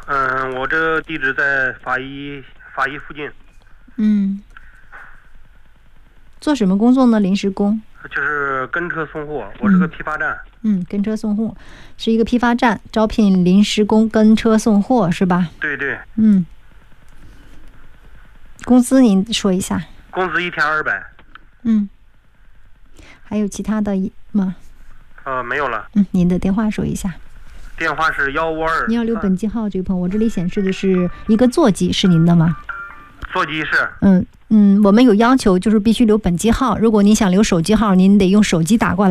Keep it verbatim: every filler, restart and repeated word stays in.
嗯，我这个地址在法医法医附近。 嗯，做什么工作呢？临时工。 就是跟车送货，我是个批发站。 嗯，嗯跟车送货，是一个批发站，招聘临时工跟车送货是吧？ 对对。 嗯，工资您说一下。 工资一天二百。 嗯，还有其他的吗？ 呃，没有了。 嗯，您的电话说一下。 电话是幺五二。 你要留本机号，这位朋友，我这里显示的是一个座机，是您的吗？ 座机是。 嗯嗯，我们有要求，就是必须留本机号。如果您想留手机号，您得用手机打过来。